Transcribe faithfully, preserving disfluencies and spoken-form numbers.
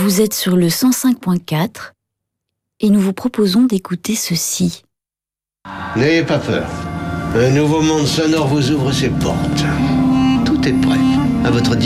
Vous êtes sur le cent cinq point quatre et nous vous proposons d'écouter ceci. N'ayez pas peur. Un nouveau monde sonore vous ouvre ses portes. Tout est prêt à votre disposition.